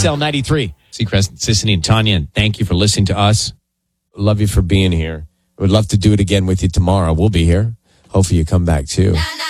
XL 93. Seacrest, Sissany, and Tanya, and thank you for listening to us. Love you for being here. Would love to do it again with you tomorrow. We'll be here. Hopefully you come back too.